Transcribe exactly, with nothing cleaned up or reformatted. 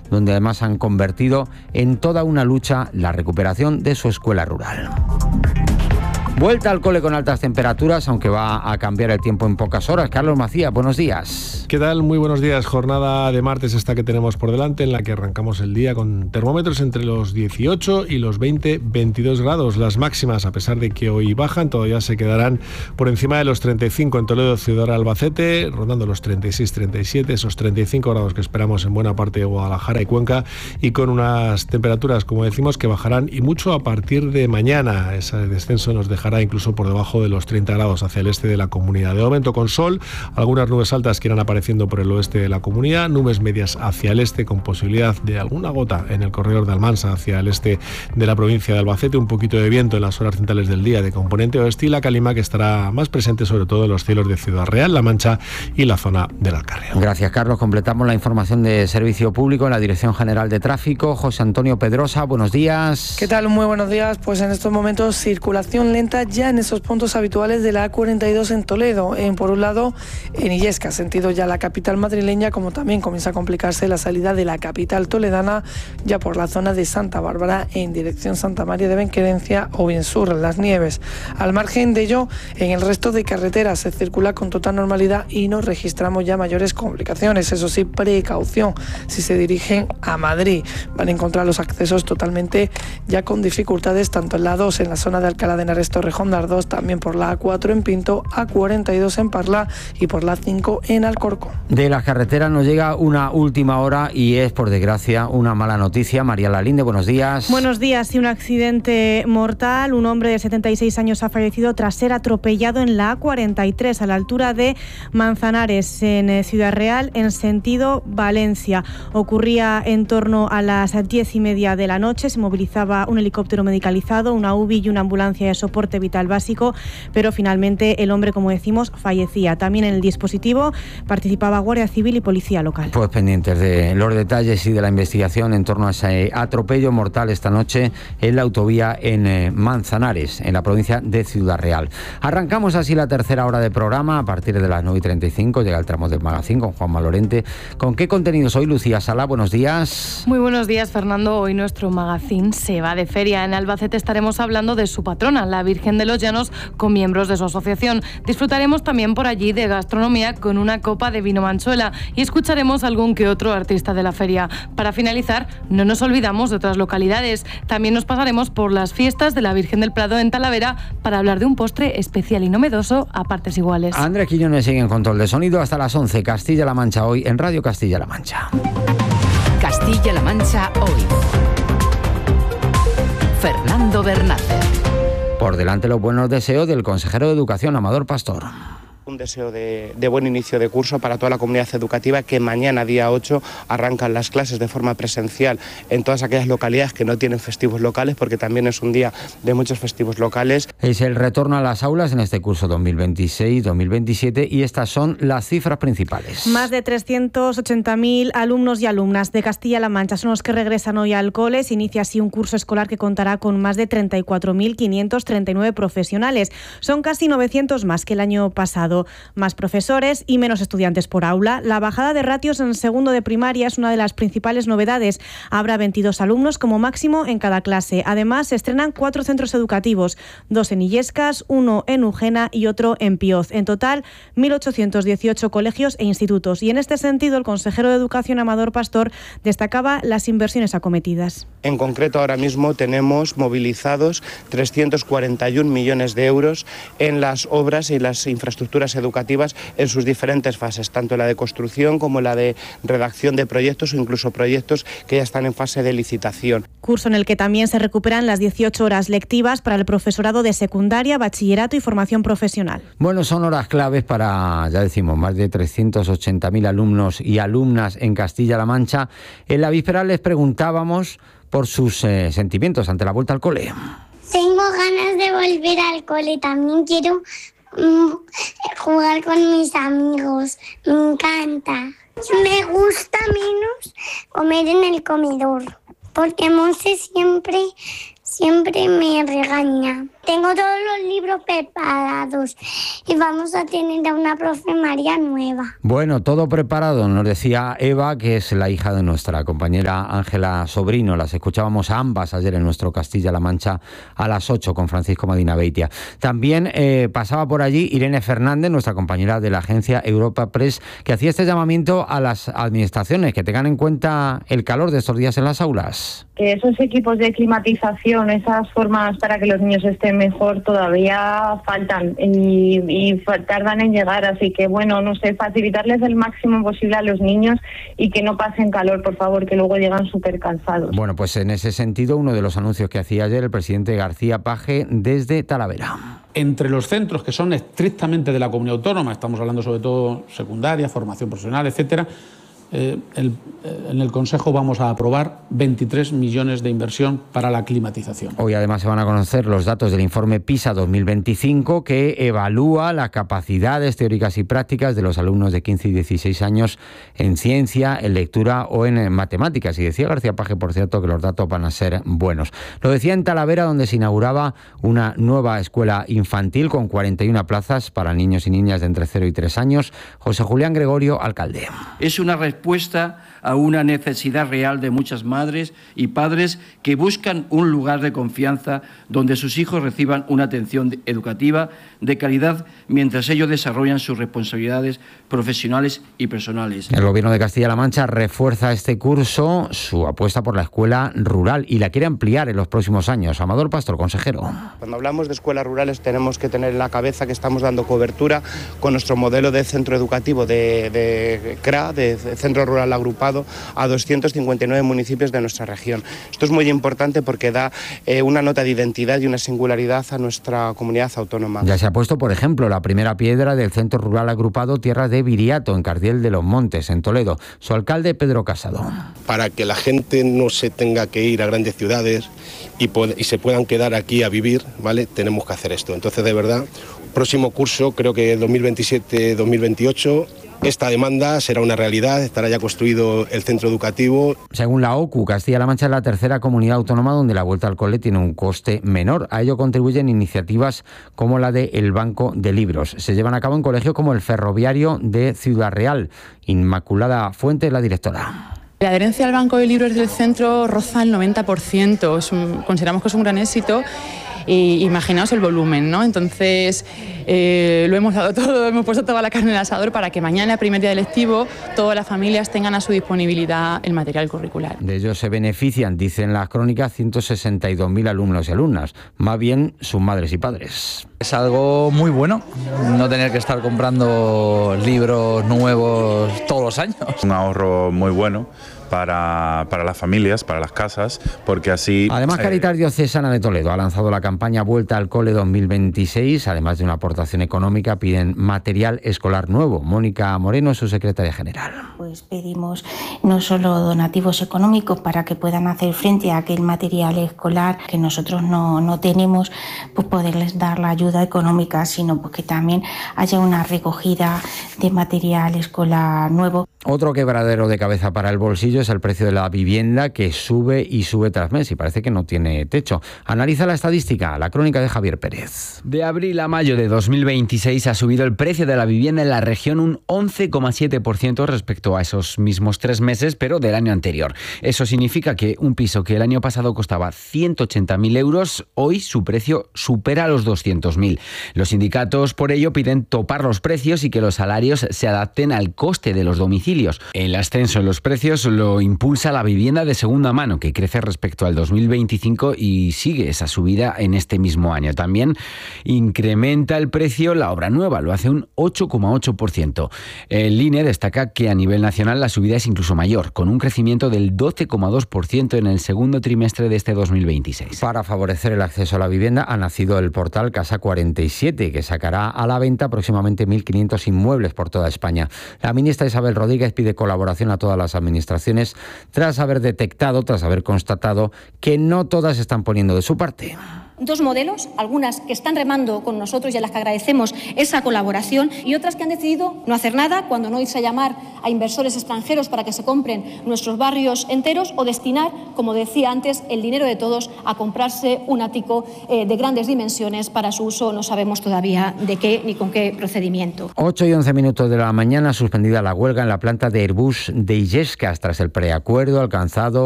donde además han convertido en toda una lucha la recuperación de su escuela rural. Vuelta al cole con altas temperaturas, aunque va a cambiar el tiempo en pocas horas. Carlos Macías, buenos días. ¿Qué tal? Muy buenos días. Jornada de martes esta que tenemos por delante, en la que arrancamos el día con termómetros entre los dieciocho y los veinte veintidós grados. Las máximas, a pesar de que hoy bajan, todavía se quedarán por encima de los treinta y cinco en Toledo, Ciudad Albacete, rondando los treinta y seis treinta y siete, esos treinta y cinco grados que esperamos en buena parte de Guadalajara y Cuenca, y con unas temperaturas, como decimos, que bajarán y mucho a partir de mañana. Ese descenso nos dejará incluso por debajo de los treinta grados hacia el este de la comunidad. De momento con sol, algunas nubes altas que irán apareciendo por el oeste de la comunidad, nubes medias hacia el este con posibilidad de alguna gota en el corredor de Almansa hacia el este de la provincia de Albacete, un poquito de viento en las horas centrales del día de componente oeste, y la calima que estará más presente sobre todo en los cielos de Ciudad Real, La Mancha y la zona del Alcarria. Gracias, Carlos. Completamos la información de Servicio Público en la Dirección General de Tráfico. José Antonio Pedrosa, buenos días. ¿Qué tal? Muy buenos días. Pues en estos momentos circulación lenta ya en esos puntos habituales de la A cuarenta y dos en Toledo. En, por un lado, en Illescas, sentido ya la capital madrileña, como también comienza a complicarse la salida de la capital toledana, ya por la zona de Santa Bárbara en dirección Santa María de Benquerencia o bien sur, Las Nieves. Al margen de ello, en el resto de carreteras se circula con total normalidad y no registramos ya mayores complicaciones. Eso sí, precaución si se dirigen a Madrid. Van a encontrar los accesos totalmente ya con dificultades, tanto en la dos en la zona de Alcalá de Henares, Torrejón de Ardoz, también por la A cuatro en Pinto, A cuarenta y dos en Parla y por la cinco en Alcorcón. De las carreteras nos llega una última hora y es, por desgracia, una mala noticia. María Lalinde, buenos días. Buenos días. Sí, un accidente mortal. Un hombre de setenta y seis años ha fallecido tras ser atropellado en la A cuarenta y tres a la altura de Manzanares, en Ciudad Real, en sentido Valencia. Ocurría en torno a las diez y media de la noche. Se movilizaba un helicóptero medicalizado, una U B I y una ambulancia de soporte vital básico, pero finalmente el hombre, como decimos, fallecía. También en el dispositivo participaba Guardia Civil y Policía Local. Pues pendientes de los detalles y de la investigación en torno a ese atropello mortal esta noche en la autovía en Manzanares, en la provincia de Ciudad Real. Arrancamos así la tercera hora de programa. A partir de las nueve y treinta y cinco llega el tramo del Magazín con Juanma Lorente. ¿Con qué contenidos hoy, Lucía Sala? Buenos días. Muy buenos días, Fernando. Hoy nuestro Magazín se va de feria. En Albacete estaremos hablando de su patrona, la Virgen de los Llanos, con miembros de su asociación. Disfrutaremos también por allí de gastronomía con una copa de vino Manchuela y escucharemos algún que otro artista de la feria. Para finalizar, no nos olvidamos de otras localidades. También nos pasaremos por las fiestas de la Virgen del Prado en Talavera para hablar de un postre especial y novedoso a partes iguales. Andrés Quillones sigue en control de sonido hasta las once. Castilla-La Mancha hoy en Radio Castilla-La Mancha. Castilla-La Mancha hoy. Fernando Bernácer. Por delante los buenos deseos del consejero de Educación, Amador Pastor. Un deseo de, de buen inicio de curso para toda la comunidad educativa, que mañana, día ocho, arrancan las clases de forma presencial en todas aquellas localidades que no tienen festivos locales, porque también es un día de muchos festivos locales. Es el retorno a las aulas en este curso dos mil veintiséis dos mil veintisiete y estas son las cifras principales. Más de trescientos ochenta mil alumnos y alumnas de Castilla-La Mancha son los que regresan hoy al cole. Se inicia así un curso escolar que contará con más de treinta y cuatro mil quinientos treinta y nueve profesionales. Son casi novecientos más que el año pasado. Más profesores y menos estudiantes por aula. La bajada de ratios en segundo de primaria es una de las principales novedades. Habrá veintidós alumnos como máximo en cada clase. Además, se estrenan cuatro centros educativos, dos en Illescas, uno en Ugena y otro en Pioz. En total, mil ochocientos dieciocho colegios e institutos. Y en este sentido, el consejero de Educación, Amador Pastor, destacaba las inversiones acometidas. En concreto, ahora mismo tenemos movilizados trescientos cuarenta y un millones de euros en las obras y las infraestructuras educativas en sus diferentes fases, tanto la de construcción como la de redacción de proyectos o incluso proyectos que ya están en fase de licitación. Curso en el que también se recuperan las dieciocho horas lectivas para el profesorado de secundaria, bachillerato y formación profesional. Bueno, son horas claves para, ya decimos, más de trescientos ochenta mil alumnos y alumnas en Castilla-La Mancha. En la víspera les preguntábamos por sus eh, sentimientos ante la vuelta al cole. Tengo ganas de volver al cole, también quiero mm, jugar con mis amigos, me encanta. Me gusta menos comer en el comedor, porque Monse siempre, siempre me regaña. tengo todos los libros preparados y vamos a tener a una profe María nueva. Bueno, todo preparado, nos decía Eva, que es la hija de nuestra compañera Ángela Sobrino. Las escuchábamos a ambas ayer en nuestro Castilla-La Mancha a las ocho con Francisco Medina Beitia. También eh, pasaba por allí Irene Fernández, nuestra compañera de la agencia Europa Press, que hacía este llamamiento a las administraciones que tengan en cuenta el calor de estos días en las aulas. Que esos equipos de climatización, esas formas para que los niños estén mejor todavía faltan y, y tardan en llegar, así que bueno, no sé, facilitarles el máximo posible a los niños y que no pasen calor, por favor, que luego llegan súper cansados. Bueno, pues en ese sentido, uno de los anuncios que hacía ayer el presidente García Paje desde Talavera. Entre los centros que son estrictamente de la comunidad autónoma, estamos hablando sobre todo secundaria, formación profesional, etcétera, Eh, el, eh, en el Consejo vamos a aprobar veintitrés millones de inversión para la climatización. Hoy además se van a conocer los datos del informe PISA dos mil veinticinco, que evalúa las capacidades teóricas y prácticas de los alumnos de quince y dieciséis años en ciencia, en lectura o en matemáticas. Y decía García Paje, por cierto, que los datos van a ser buenos. Lo decía en Talavera, donde se inauguraba una nueva escuela infantil con cuarenta y una plazas para niños y niñas de entre cero y tres años. José Julián Gregorio, alcalde. Es una respuesta a una necesidad real de muchas madres y padres que buscan un lugar de confianza donde sus hijos reciban una atención educativa de calidad mientras ellos desarrollan sus responsabilidades profesionales y personales. El Gobierno de Castilla-La Mancha refuerza este curso su apuesta por la escuela rural y la quiere ampliar en los próximos años. Amador Pastor, consejero. Cuando hablamos de escuelas rurales tenemos que tener en la cabeza que estamos dando cobertura con nuestro modelo de centro educativo de, de C R A, de Centro Rural Agrupado, a doscientos cincuenta y nueve municipios de nuestra región. Esto es muy importante porque da eh, una nota de identidad y una singularidad a nuestra comunidad autónoma. Ya se ha puesto, por ejemplo, la primera piedra del Centro Rural Agrupado Tierras de Viriato, en Cardiel de los Montes, en Toledo. Su alcalde, Pedro Casado. Para que la gente no se tenga que ir a grandes ciudades y, y se puedan quedar aquí a vivir, ¿vale? Tenemos que hacer esto. Entonces, de verdad, próximo curso, creo que dos mil veintisiete dos mil veintiocho, esta demanda será una realidad, estará ya construido el centro educativo. Según la O C U, Castilla-La Mancha es la tercera comunidad autónoma donde la vuelta al cole tiene un coste menor. A ello contribuyen iniciativas como la de El Banco de Libros. Se llevan a cabo en colegios como el Ferroviario de Ciudad Real. Inmaculada Fuente, la directora. La adherencia al Banco de Libros del centro roza el noventa por ciento. Es un, consideramos que es un gran éxito. Y imaginaos el volumen, ¿no? Entonces, eh, lo hemos dado todo, hemos puesto toda la carne en el asador para que mañana, primer día de lectivo, todas las familias tengan a su disponibilidad el material curricular. De ello se benefician, dicen las crónicas, ciento sesenta y dos mil alumnos y alumnas, más bien sus madres y padres. Es algo muy bueno, no tener que estar comprando libros nuevos todos los años. Un ahorro muy bueno para, para las familias, para las casas, porque así... Además, Caritas eh... Diocesana de Toledo ha lanzado la campaña Vuelta al Cole dos mil veintiséis. Además de una aportación económica, piden material escolar nuevo. Mónica Moreno, su secretaria general. Pues pedimos no solo donativos económicos para que puedan hacer frente a aquel material escolar que nosotros no, no tenemos, pues poderles dar la ayuda económica, sino porque también haya una recogida de material escolar nuevo. Otro quebradero de cabeza para el bolsillo es el precio de la vivienda, que sube y sube tras mes y parece que no tiene techo. Analiza la estadística, la crónica de Javier Pérez. De abril a mayo de dos mil veintiséis ha subido el precio de la vivienda en la región un once coma siete por ciento respecto a esos mismos tres meses, pero del año anterior. Eso significa que un piso que el año pasado costaba ciento ochenta mil euros, hoy su precio supera los doscientos mil. Los sindicatos, por ello, piden topar los precios y que los salarios se adapten al coste de los domicilios. El ascenso en los precios lo impulsa la vivienda de segunda mano, que crece respecto al dos mil veinticinco y sigue esa subida en este mismo año. También incrementa el precio la obra nueva, lo hace un ocho coma ocho por ciento. El I N E destaca que a nivel nacional la subida es incluso mayor, con un crecimiento del doce coma dos por ciento en el segundo trimestre de este dos mil veintiséis. Para favorecer el acceso a la vivienda ha nacido el portal Casa cuarenta y siete, que sacará a la venta próximamente mil quinientos inmuebles por toda España. La ministra Isabel Rodríguez pide colaboración a todas las administraciones tras haber detectado, tras haber constatado que no todas están poniendo de su parte. dos modelos, algunas que están remando con nosotros y a las que agradecemos esa colaboración, y otras que han decidido no hacer nada, cuando no irse a llamar a inversores extranjeros para que se compren nuestros barrios enteros, o destinar, como decía antes, el dinero de todos a comprarse un ático eh, de grandes dimensiones para su uso, no sabemos todavía de qué ni con qué procedimiento. ocho y once minutos de la mañana, suspendida la huelga en la planta de Airbus de Illescas tras el preacuerdo alcanzado